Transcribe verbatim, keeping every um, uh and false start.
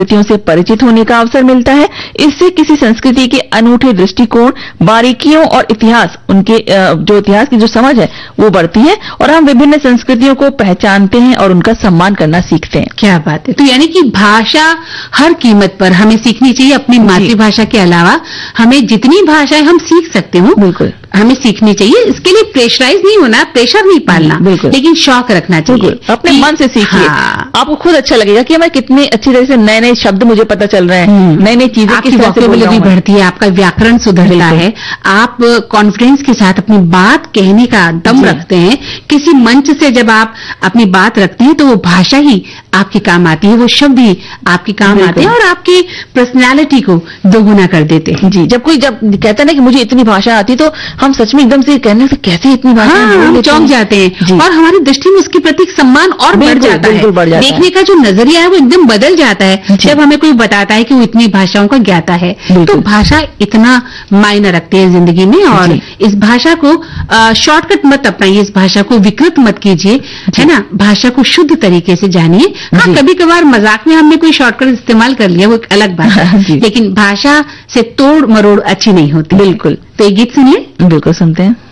संस्कृतियों से परिचित होने का अवसर मिलता है। इससे किसी संस्कृति के अनूठे दृष्टिकोण, बारीकियों और इतिहास, उनके जो इतिहास की जो समझ है वो बढ़ती है और हम विभिन्न संस्कृतियों को पहचानते हैं और उनका सम्मान करना सीखते हैं। क्या बात है। तो यानी कि भाषा हर कीमत पर हमें सीखनी चाहिए। अपनी मातृभाषा के अलावा हमें जितनी भाषाएं हम सीख सकते हो, बिल्कुल हमें सीखनी चाहिए। इसके लिए प्रेशराइज नहीं होना, प्रेशर नहीं पालना, लेकिन शौक रखना चाहिए। अपने मन से सीखिए। हाँ। आपको खुद अच्छा लगेगा कि मैं कितने अच्छी तरह से नए नए शब्द मुझे पता चल रहे हैं, नई नई चीजें आपकी वोकैबुलरी बढ़ती है, आपका व्याकरण सुधरता है, आप कॉन्फिडेंस के साथ अपनी बात कहने का दम रखते हैं। किसी मंच से जब आप अपनी बात रखते हैं तो वो भाषा ही आपके काम आती है, वो शब्द ही आपके काम आते हैं और आपकी पर्सनैलिटी को दोगुना कर देते हैं। जी, जब कोई जब कहता है ना कि मुझे इतनी भाषा आती, तो हम सच में एकदम से कहने लगते कैसे इतनी भाषा, हाँ, चौंक जाते हैं और हमारी दृष्टि में उसके प्रति सम्मान और बढ़ जाता है। बढ़ जाता देखने का जो नजरिया है वो एकदम बदल जाता है जब हमें कोई बताता है कि वो इतनी भाषाओं का ज्ञाता है। तो भाषा इतना मायने रखती है जिंदगी में और इस भाषा को शॉर्टकट मत अपनाइए, इस भाषा को विकृत मत कीजिए, है ना। भाषा को शुद्ध तरीके से जानिए। हाँ, कभी कभार मजाक में हमने कोई शॉर्टकट इस्तेमाल कर लिया, वो एक अलग बात है, लेकिन भाषा से तोड़ मरोड़ अच्छी नहीं होती। बिल्कुल। तो ये गीत सुनिए। बिल्कुल सुनते हैं।